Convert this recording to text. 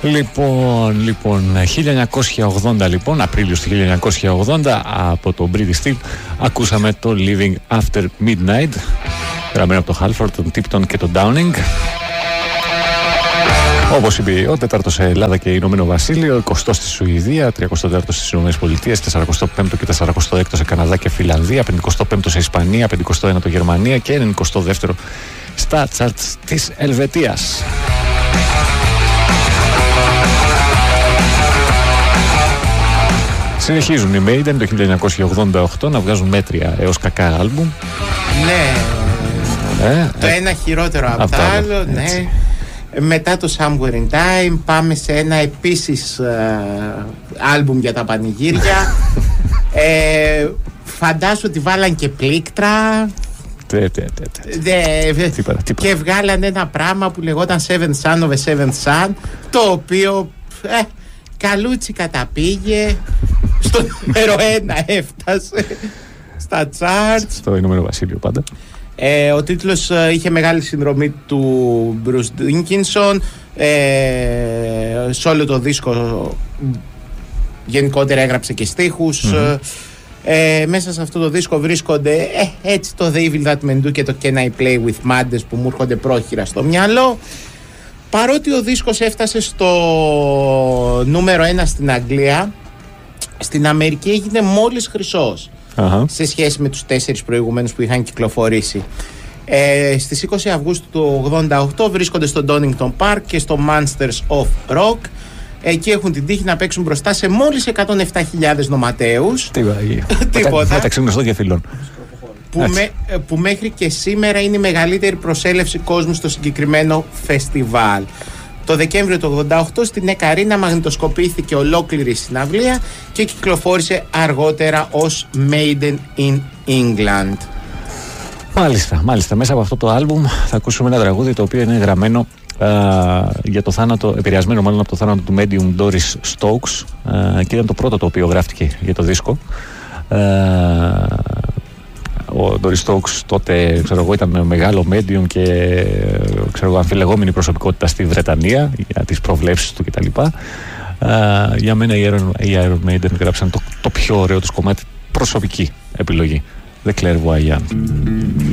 Λοιπόν, 1980 λοιπόν, Απρίλιος του 1980, από το British Steel ακούσαμε το Living After Midnight, γραμμένο από το Halford, τον Tipton και τον Downing. Όπως είπε, ο 4ος σε Ελλάδα και Ηνωμένο Βασίλειο, 20ος στη Σουηδία, 34ος στις Ηνωμένες Πολιτείες, 45ο και 46ο σε Καναδά και Φιλανδία, 55ο σε Ισπανία, 51ο Γερμανία και 92ο στα charts της Ελβετίας. Συνεχίζουν οι Maiden το 1988 να βγάζουν μέτρια έως κακά άλμπουμ. Ναι, το ένα χειρότερο από το άλλο, ναι. Μετά το Somewhere in Time πάμε σε ένα επίσης άλμπουμ για τα πανηγύρια. Φαντάσου ότι βάλαν και πλήκτρα. Και βγάλαν ένα πράγμα που λεγόταν Seven Son of a Seven Son, το οποίο καλούτσι καταπήγε. Στο νούμερο 1 έφτασε στα charts. Στο Ηνωμένο Βασίλειο πάντα. Ο τίτλος είχε μεγάλη συνδρομή του Bruce Dickinson. Σε όλο το δίσκο γενικότερα έγραψε και στίχους. Μέσα σε αυτό το δίσκο βρίσκονται έτσι το The Evil That Men Do και το Can I Play With Madness που μου έρχονται πρόχειρα στο μυαλό. Παρότι ο δίσκος έφτασε στο νούμερο 1 στην Αγγλία, στην Αμερική έγινε μόλις χρυσός σε σχέση με τους 4 προηγουμένους που είχαν κυκλοφορήσει. Στις 20 Αυγούστου του 1988 βρίσκονται στο Donington Park και στο Monsters of Rock. Εκεί έχουν την τύχη να παίξουν μπροστά σε μόλις 107.000 νοματέους. Τίποτα. Μεταξύ γνωστών και φίλων. Που μέχρι και σήμερα είναι η μεγαλύτερη προσέλευση κόσμου στο συγκεκριμένο φεστιβάλ. Το Δεκέμβριο του 1988 στην Εκαρίνα μαγνητοσκοπήθηκε ολόκληρη η συναυλία και κυκλοφόρησε αργότερα ως Maiden in England. Μάλιστα. Μέσα από αυτό το άλμπουμ θα ακούσουμε ένα τραγούδι το οποίο είναι γραμμένο για το θάνατο, επηρεασμένο μάλλον από το θάνατο του medium Doris Stokes, και ήταν το πρώτο το οποίο γράφτηκε για το δίσκο. Ο Doris Stokes τότε, ήταν μεγάλο medium και αμφιλεγόμενη προσωπικότητα στη Βρετανία για τις προβλέψεις του κτλ. Για μένα οι Iron Maiden γράψαν το πιο ωραίο τους κομμάτι, προσωπική επιλογή, The Clairvoyant.